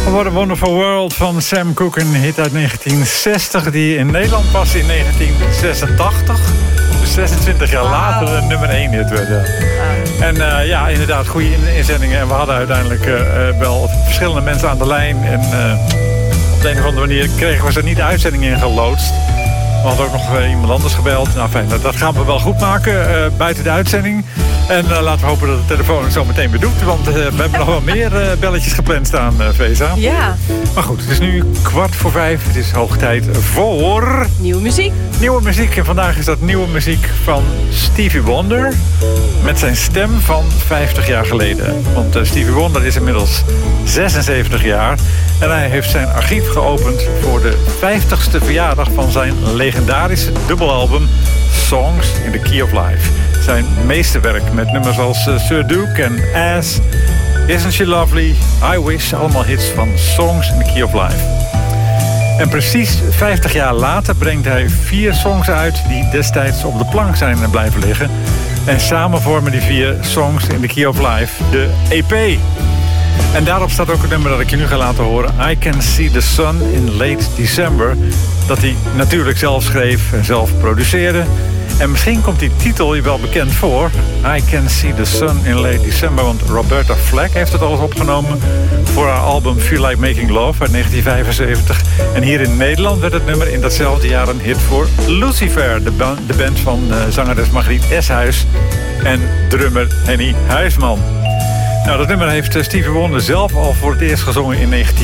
geworden. Wonderful World van Sam Cooke, een hit uit 1960... die in Nederland pas in 1986, dus 26 jaar later, een nummer 1 hit werd. Ja. En ja, inderdaad, goede inzendingen. En we hadden uiteindelijk wel verschillende mensen aan de lijn. En op de een of andere manier kregen we ze niet de uitzending in geloodst. We hadden ook nog iemand anders gebeld. Nou fijn, dat gaan we wel goed maken buiten de uitzending. En laten we hopen dat de telefoon het zo meteen weer doet. Want we hebben nog wel meer belletjes gepland staan, Vesa. Ja. Maar goed, het is nu 4:15. Het is hoog tijd voor... Nieuwe muziek. Nieuwe muziek. En vandaag is dat nieuwe muziek van Stevie Wonder. Met zijn stem van 50 jaar geleden. Want Stevie Wonder is inmiddels 76 jaar. En hij heeft zijn archief geopend voor de 50ste verjaardag van zijn legendarische dubbelalbum Songs in the Key of Life. Zijn meesterwerk met nummers als Sir Duke en Ass, Isn't She Lovely, I Wish, allemaal hits van Songs in the Key of Life. En precies 50 jaar later brengt hij 4 songs uit die destijds op de plank zijn blijven liggen. En samen vormen die 4 Songs in the Key of Life de EP. En daarop staat ook het nummer dat ik je nu ga laten horen, I Can See the Sun in Late December. Dat hij natuurlijk zelf schreef en zelf produceerde. En misschien komt die titel je wel bekend voor. I Can See the Sun in Late December. Want Roberta Flack heeft het al eens opgenomen voor haar album Feel Like Making Love uit 1975. En hier in Nederland werd het nummer in datzelfde jaar een hit voor Lucifer. De band van zangeres Margriet Eshuis en drummer Henny Huisman. Nou, dat nummer heeft Stevie Wonder zelf al voor het eerst gezongen in